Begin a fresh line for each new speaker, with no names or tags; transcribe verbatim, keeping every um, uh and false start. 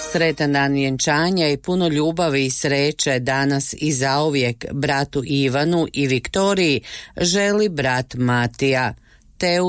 Sretan dan vjenčanja i puno ljubavi i sreće danas i zauvijek bratu Ivanu i Viktoriji želi brat Matija. Teu